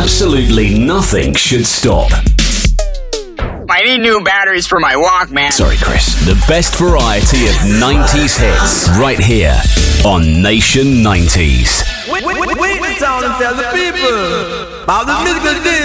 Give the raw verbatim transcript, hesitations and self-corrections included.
absolutely nothing should stop. I need new batteries for my Walkman. Sorry, Chris. The best variety of nineties hits right here on Nation nineties. Wait, wait, wait, wait, wait, and tell the people about the musical